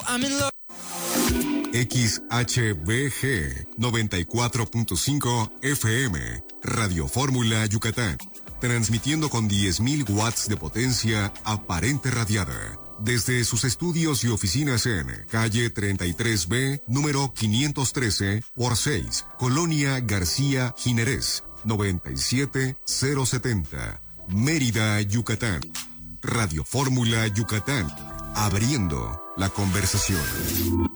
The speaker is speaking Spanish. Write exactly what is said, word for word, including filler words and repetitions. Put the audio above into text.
I'm in love. X H B G noventa y cuatro punto cinco F M, Radio Fórmula Yucatán, transmitiendo con diez mil watts de potencia aparente radiada, desde sus estudios y oficinas en calle treinta y tres B, número quinientos trece por seis, Colonia García Jiménez, noventa y siete mil setenta, Mérida, Yucatán. Radio Fórmula Yucatán, abriendo la conversación.